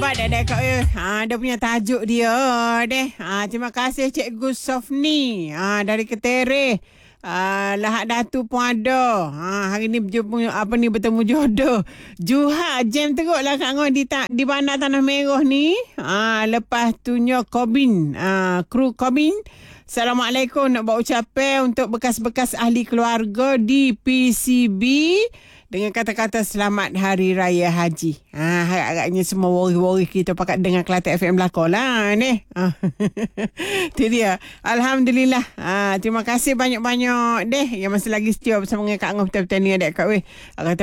Dek Kak dia punya tajuk dia deh. Terima kasih Cikgu Sofni dari Ketereh. Lahad Datu pun ada. Hari ni bertemu jodoh. Juha jam teruklah Kak Ngoi di Bandar Tanah Merah ni. Lepas tunya Kobin, kru Kobin. Assalamualaikum, nak buat ucapan untuk bekas-bekas ahli keluarga di PCB dengan kata-kata selamat Hari Raya Haji. Agaknya semua wari-wari kita pakat dengar Kelantan FM belakang lah ni. Itu dia. Alhamdulillah. Terima kasih banyak-banyak deh yang masih lagi setia bersama dengan Kak Ngah Petani Adik Kak weh.